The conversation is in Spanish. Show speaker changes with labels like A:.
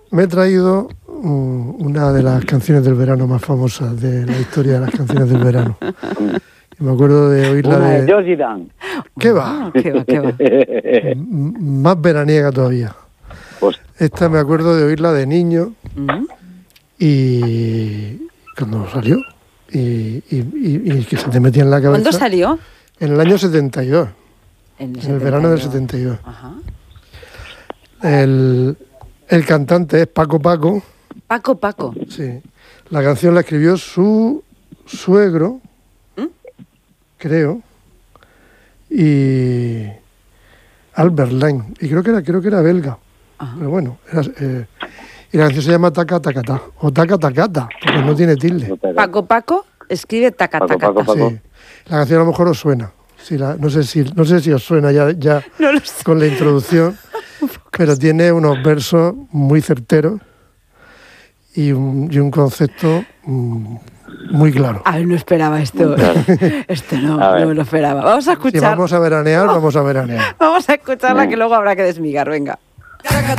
A: me he traído una de las canciones del verano más famosas de la historia de las canciones del verano. Y me acuerdo de oírla
B: Una de
A: de...
B: George Dan.
A: ¿Qué va?
C: ¿Qué va?
A: Más veraniega todavía.
B: Pues,
A: Esta me acuerdo de oírla de niño
C: Mm.
A: y cuando salió y que se te metía en la cabeza.
C: ¿Cuándo salió?
A: En el año 72,
C: En
A: en el verano del 72.
C: Ajá.
A: El cantante es Paco Paco.
C: Paco.
A: Sí. La canción la escribió su suegro, creo, y Albert Len. Y creo que era belga.
C: Ajá.
A: Pero bueno, y la canción se llama Taca Tacata, o Taca Tacata, porque no tiene tilde.
C: Paco escribe taca.
B: Paco.
A: Sí. La canción a lo mejor os suena. No sé si os suena ya
C: No lo sé.
A: con la introducción, pero tiene unos versos muy certeros y un concepto muy claro.
C: A ver, no esperaba esto. Esto no
B: A ver.
C: me lo esperaba. Vamos a
A: Si
C: escuchar.
A: vamos a veranear, vamos a veranear.
C: Vamos a escucharla que luego habrá que desmigar. Venga.
D: Taca